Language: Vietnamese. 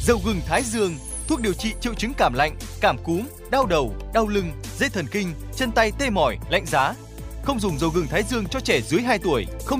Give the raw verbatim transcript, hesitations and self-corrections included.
Dầu gừng Thái Dương, thuốc điều trị triệu chứng cảm lạnh, cảm cúm, đau đầu, đau lưng, dây thần kinh, chân tay tê mỏi, lạnh giá. Không dùng dầu gừng Thái Dương cho trẻ dưới hai tuổi. Không